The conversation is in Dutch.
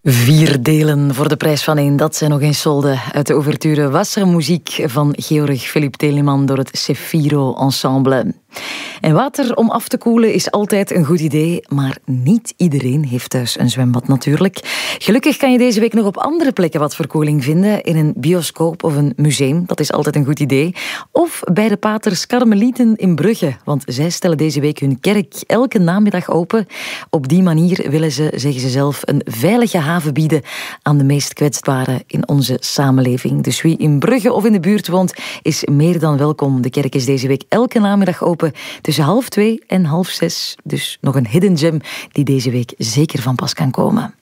4 delen voor de prijs van 1. Dat zijn nog eens solden uit de ouverture Wassermuziek van Georg Philipp Telemann door het Cefiro Ensemble. En water om af te koelen is altijd een goed idee, maar niet iedereen heeft thuis een zwembad natuurlijk. Gelukkig kan je deze week nog op andere plekken wat verkoeling vinden, in een bioscoop of een museum, dat is altijd een goed idee. Of bij de paters Karmelieten in Brugge, want zij stellen deze week hun kerk elke namiddag open. Op die manier willen ze, zeggen ze zelf, een veilige haven bieden aan de meest kwetsbaren in onze samenleving. Dus wie in Brugge of in de buurt woont, is meer dan welkom. De kerk is deze week elke namiddag open tussen 2:30 en 5:30. Dus nog een hidden gem die deze week zeker van pas kan komen.